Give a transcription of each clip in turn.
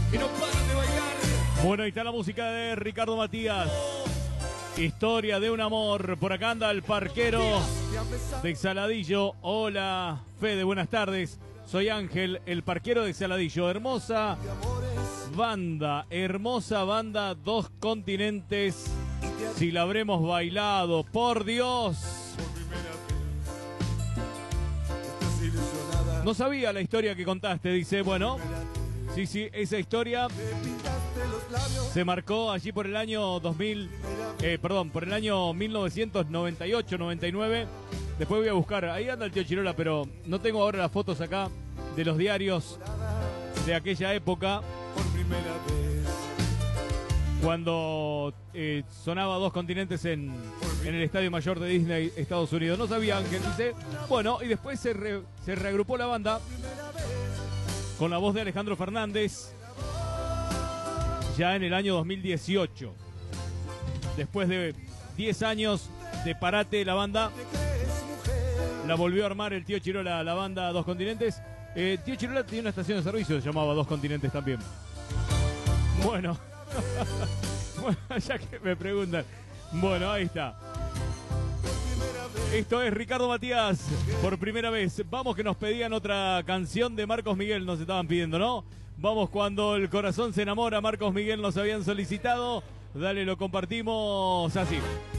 y no paran de bailar. Bueno, ahí está la música de Ricardo Matías. Historia de un amor. Por acá anda el parquero de Saladillo. Hola, Fede, buenas tardes. Soy Ángel, el parquero de Saladillo. Hermosa banda, Dos Continentes. Si la habremos bailado, por Dios. No sabía la historia que contaste, dice. Bueno, sí, esa historia se marcó allí por el año por el año 1998-99. Después voy a buscar, ahí anda el tío Chirola, pero no tengo ahora las fotos acá de los diarios de aquella época. Cuando sonaba Dos Continentes en el Estadio Mayor de Disney, Estados Unidos. No sabía, Ángel, dice. Bueno, y después se reagrupó la banda con la voz de Alejandro Fernández ya en el año 2018. Después de 10 años de parate, la banda la volvió a armar el tío Chirola, la banda Dos Continentes. Tío Chirola tenía una estación de servicio, se llamaba Dos Continentes también. Bueno, bueno, ya que me preguntan. Bueno, ahí está. Esto es Ricardo Matías, por primera vez. Vamos, que nos pedían otra canción de Marcos Miguel, nos estaban pidiendo, ¿no? Vamos, cuando el corazón se enamora, Marcos Miguel nos habían solicitado. Dale, lo compartimos así.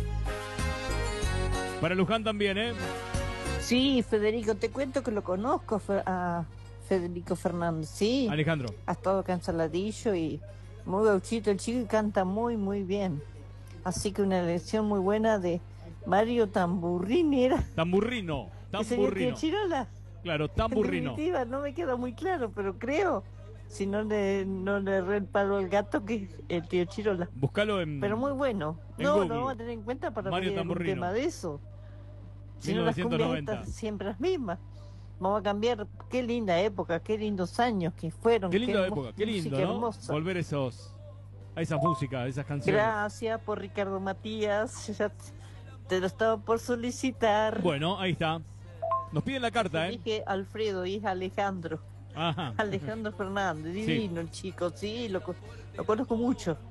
Para Luján también, ¿eh? Sí, Federico, te cuento que lo conozco a Federico Fernández, sí. Alejandro. Ha estado acá en Saladillo y muy gauchito el chico y canta muy, muy bien. Así que una elección muy buena de Mario Tamburrini era. Tamburrino. Tío Chirola. Claro, Tamburrino. En definitiva, no me queda muy claro, pero creo, si no le erré el palo al gato, que es el tío Chirola. Búscalo en. Pero muy bueno. No, lo vamos a tener en cuenta para Mario ver un Tamburrino. tema de eso. Si no, las cumbias estas siempre las mismas. Vamos a cambiar. Qué linda época, qué lindos años que fueron. Qué linda época, qué lindo, ¿no? Hermosa. Volver a esa música, a esas canciones. Gracias por Ricardo Matías. Ya te lo estaba por solicitar. Bueno, ahí está. Nos piden la carta, ¿eh? Dije Alfredo y es Alejandro. Ajá. Alejandro Fernández, divino el chico, sí, lo conozco mucho.